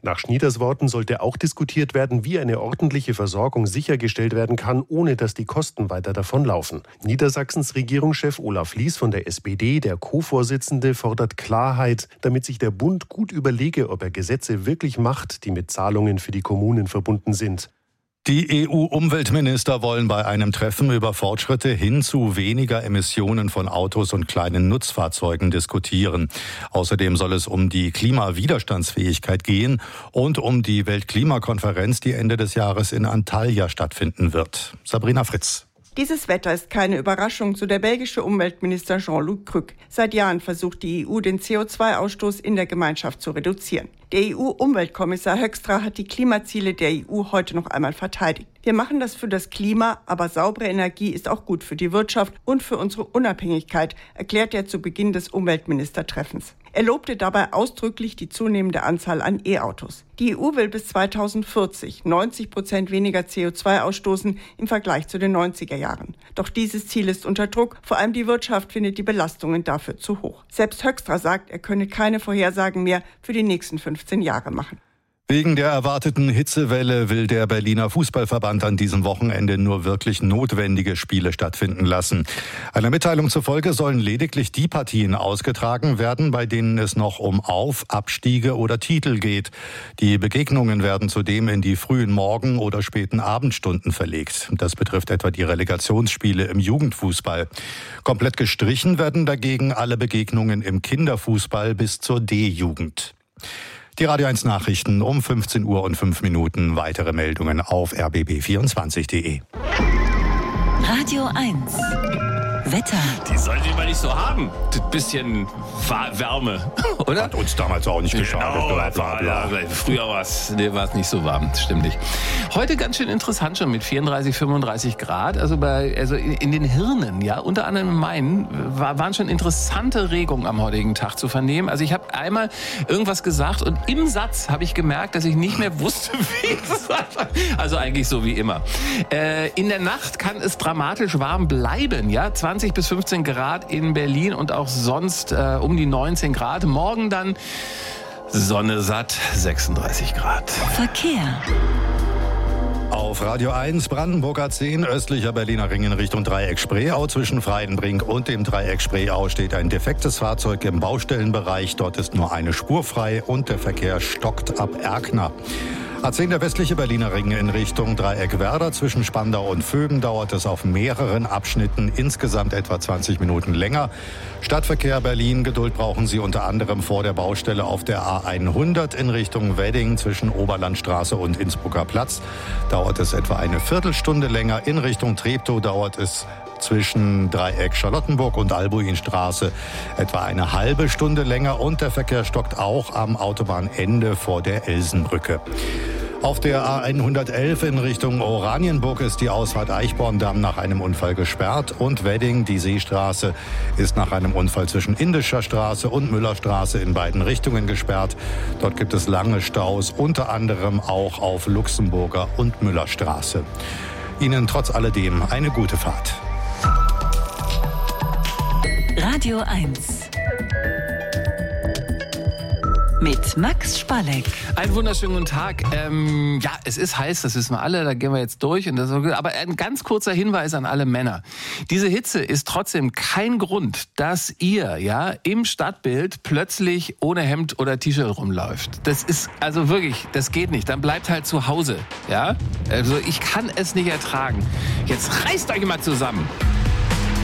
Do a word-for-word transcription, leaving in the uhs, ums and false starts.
Nach Schnieders Worten sollte auch diskutiert werden, wie eine ordentliche Versorgung sichergestellt werden kann, ohne dass die Kosten weiter davonlaufen. Niedersachsens Regierungschef Olaf Lies von der S P D, der Co-Vorsitzende, fordert Klarheit, damit sich der Bund gut überlege, ob er Gesetze wirklich macht, die mit Zahlungen für die Kommunen verbunden sind. Die E U-Umweltminister wollen bei einem Treffen über Fortschritte hin zu weniger Emissionen von Autos und kleinen Nutzfahrzeugen diskutieren. Außerdem soll es um die Klimawiderstandsfähigkeit gehen und um die Weltklimakonferenz, die Ende des Jahres in Antalya stattfinden wird. Sabrina Fritz. Dieses Wetter ist keine Überraschung, so der belgische Umweltminister Jean-Luc Cruc. Seit Jahren versucht die E U, den C O zwei Ausstoß in der Gemeinschaft zu reduzieren. Der E U-Umweltkommissar Hoekstra hat die Klimaziele der E U heute noch einmal verteidigt. Wir machen das für das Klima, aber saubere Energie ist auch gut für die Wirtschaft und für unsere Unabhängigkeit, erklärt er zu Beginn des Umweltministertreffens. Er lobte dabei ausdrücklich die zunehmende Anzahl an E-Autos. Die E U will bis zweitausendvierzig neunzig Prozent weniger C O zwei ausstoßen im Vergleich zu den neunziger Jahren. Doch dieses Ziel ist unter Druck. Vor allem die Wirtschaft findet die Belastungen dafür zu hoch. Selbst Hoekstra sagt, er könne keine Vorhersagen mehr für die nächsten fünfzehn Jahre machen. Wegen der erwarteten Hitzewelle will der Berliner Fußballverband an diesem Wochenende nur wirklich notwendige Spiele stattfinden lassen. Einer Mitteilung zufolge sollen lediglich die Partien ausgetragen werden, bei denen es noch um Auf-, Abstiege oder Titel geht. Die Begegnungen werden zudem in die frühen Morgen- oder späten Abendstunden verlegt. Das betrifft etwa die Relegationsspiele im Jugendfußball. Komplett gestrichen werden dagegen alle Begegnungen im Kinderfußball bis zur D-Jugend. Die Radio eins Nachrichten um fünfzehn Uhr und fünf Minuten. Weitere Meldungen auf r b b vierundzwanzig punkt de. Radio eins. Wetter. Die sollte ich mal nicht so haben. Das bisschen Wärme, oder? Hat uns damals auch nicht geschadet. Genau, bla, bla, bla. Früher war es nee, nicht so warm, das stimmt nicht. Heute ganz schön interessant schon mit vierunddreißig, fünfunddreißig Grad. Also, bei, also in, in den Hirnen, ja, unter anderem in meinen, war, waren schon interessante Regungen am heutigen Tag zu vernehmen. Also ich habe einmal irgendwas gesagt und im Satz habe ich gemerkt, dass ich nicht mehr wusste, wie es war. Also eigentlich so wie immer. Äh, in der Nacht kann es dramatisch warm bleiben, ja, zwanzig bis fünfzehn Grad in Berlin und auch sonst äh, um die neunzehn Grad. Morgen dann Sonne satt, sechsunddreißig Grad. Verkehr. Auf Radio eins Brandenburger zehn, östlicher Berliner Ring in Richtung Dreieck Spreeau. Zwischen Freidenbrink und dem Dreieck Spreeau steht ein defektes Fahrzeug im Baustellenbereich. Dort ist nur eine Spur frei und der Verkehr stockt ab Erkner. A zehn der westliche Berliner Ring in Richtung Dreieck Werder. Zwischen Spandau und Vöben dauert es auf mehreren Abschnitten insgesamt etwa zwanzig Minuten länger. Stadtverkehr Berlin, Geduld brauchen Sie unter anderem vor der Baustelle auf der A hundert in Richtung Wedding zwischen Oberlandstraße und Innsbrucker Platz. Dauert es etwa eine Viertelstunde länger. In Richtung Treptow dauert es zwischen Dreieck Charlottenburg und Albuinstraße etwa eine halbe Stunde länger und der Verkehr stockt auch am Autobahnende vor der Elsenbrücke. Auf der A hundertelf in Richtung Oranienburg ist die Ausfahrt Eichborndamm nach einem Unfall gesperrt und Wedding, die Seestraße, ist nach einem Unfall zwischen Indischer Straße und Müllerstraße in beiden Richtungen gesperrt. Dort gibt es lange Staus, unter anderem auch auf Luxemburger und Müllerstraße. Ihnen trotz alledem eine gute Fahrt. Radio eins. Mit Max Spalleck. Einen wunderschönen guten Tag. Ähm, ja, es ist heiß, das wissen wir alle, da gehen wir jetzt durch. Und das, aber ein ganz kurzer Hinweis an alle Männer. Diese Hitze ist trotzdem kein Grund, dass ihr ja im Stadtbild plötzlich ohne Hemd oder T-Shirt rumläuft. Das ist also wirklich, das geht nicht. Dann bleibt halt zu Hause. Ja? Also ich kann es nicht ertragen. Jetzt reißt euch mal zusammen.